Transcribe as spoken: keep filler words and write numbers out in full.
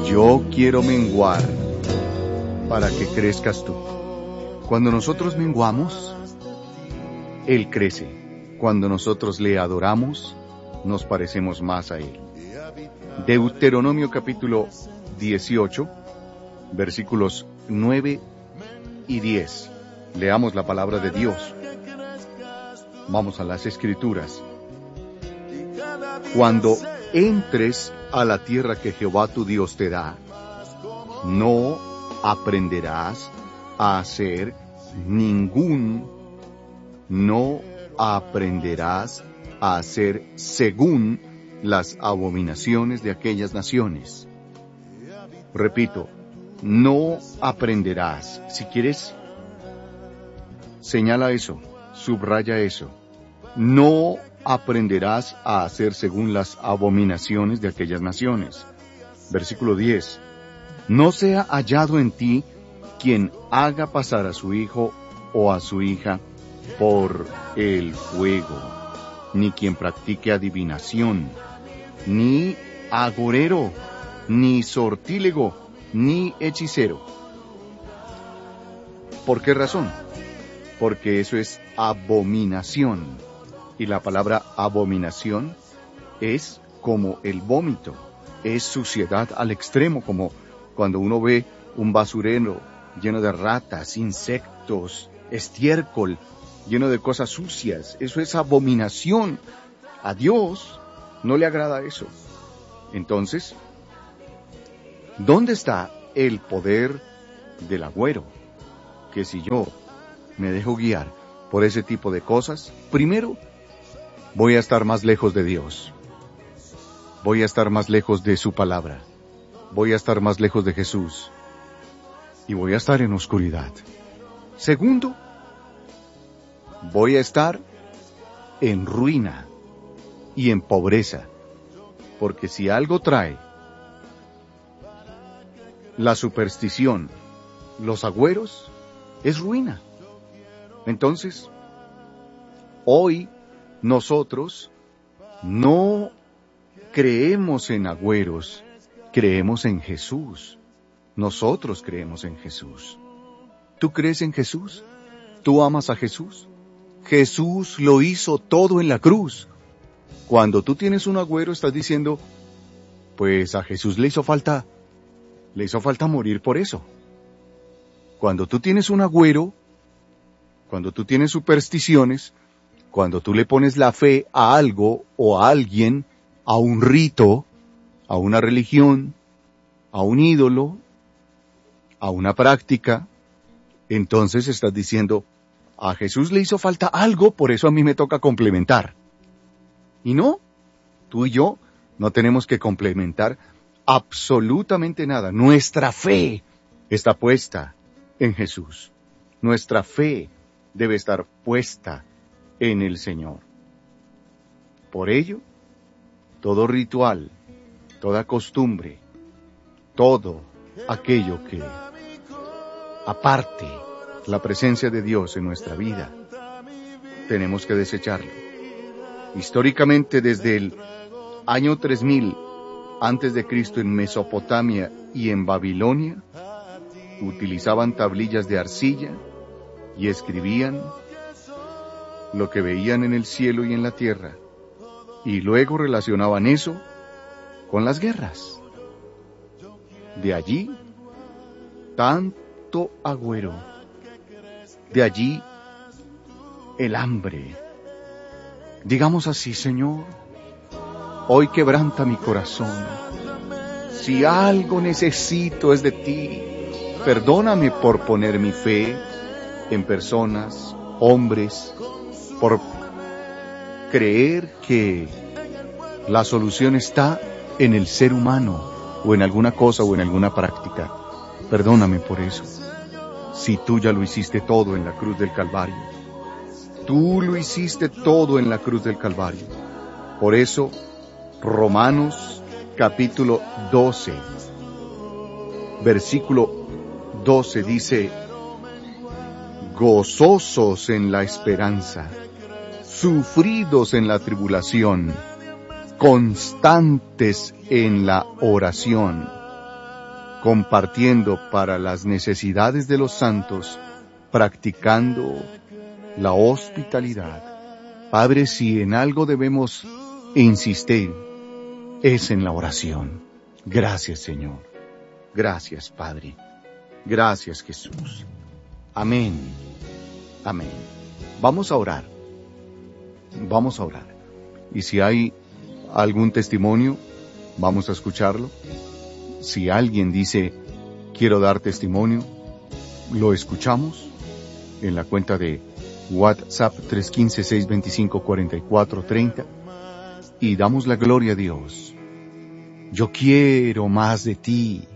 yo quiero menguar para que crezcas tú. Cuando nosotros menguamos, Él crece. Cuando nosotros le adoramos, nos parecemos más a Él. Deuteronomio capítulo dieciocho, versículos nueve y diez. Leamos la palabra de Dios. Vamos a las Escrituras. Cuando entres a la tierra que Jehová tu Dios te da, no aprenderás a hacer ningún, no aprenderás a hacer según las abominaciones de aquellas naciones. Repito, no aprenderás. Si quieres, señala eso, subraya eso. No aprenderás a hacer según las abominaciones de aquellas naciones. Versículo diez. No sea hallado en ti quien haga pasar a su hijo o a su hija por el fuego, ni quien practique adivinación, ni agorero, ni sortílego, ni hechicero. ¿Por qué razón? Porque eso es abominación. Y la palabra abominación es como el vómito, es suciedad al extremo, como cuando uno ve un basurero lleno de ratas, insectos, estiércol, lleno de cosas sucias. Eso es abominación. A Dios no le agrada eso. Entonces, ¿dónde está el poder del agüero? Que si yo me dejo guiar por ese tipo de cosas, primero, voy a estar más lejos de Dios. Voy a estar más lejos de su palabra. Voy a estar más lejos de Jesús. Y voy a estar en oscuridad. Segundo, voy a estar en ruina y en pobreza. Porque si algo trae la superstición, los agüeros, es ruina. Entonces, hoy nosotros no creemos en agüeros, creemos en Jesús. Nosotros creemos en Jesús. ¿Tú crees en Jesús? ¿Tú amas a Jesús? Jesús lo hizo todo en la cruz. Cuando tú tienes un agüero, estás diciendo, pues a Jesús le hizo falta, le hizo falta morir por eso. Cuando tú tienes un agüero, cuando tú tienes supersticiones, cuando tú le pones la fe a algo o a alguien, a un rito, a una religión, a un ídolo, a una práctica, entonces estás diciendo, a Jesús le hizo falta algo, por eso a mí me toca complementar. Y no, tú y yo no tenemos que complementar absolutamente nada. Nuestra fe está puesta en Jesús. Nuestra fe debe estar puesta en el Señor. Por ello, todo ritual, toda costumbre, todo aquello que aparte la presencia de Dios en nuestra vida, tenemos que desecharlo. Históricamente, desde el año tres mil antes de Cristo en Mesopotamia y en Babilonia, utilizaban tablillas de arcilla y escribían lo que veían en el cielo y en la tierra, y luego relacionaban eso con las guerras. De allí, tanto agüero. De allí, el hambre. Digamos así, Señor, hoy quebranta mi corazón. Si algo necesito es de ti, perdóname por poner mi fe en personas, hombres, por creer que la solución está en el ser humano, o en alguna cosa, o en alguna práctica. Perdóname por eso. Si tú ya lo hiciste todo en la cruz del Calvario. Tú lo hiciste todo en la cruz del Calvario. Por eso, Romanos capítulo doce, versículo doce dice, gozosos en la esperanza, sufridos en la tribulación, constantes en la oración. compartiendo para las necesidades de los santos, practicando la hospitalidad. Padre, si en algo debemos insistir, es en la oración. Gracias, Señor. Gracias, Padre. Gracias, Jesús. Amén. Amén. Vamos a orar. Vamos a orar. Y si hay algún testimonio, vamos a escucharlo. Si alguien dice, quiero dar testimonio, lo escuchamos en la cuenta de WhatsApp tres uno cinco, seis dos cinco, cuatro cuatro tres cero y damos la gloria a Dios. Yo quiero más de ti.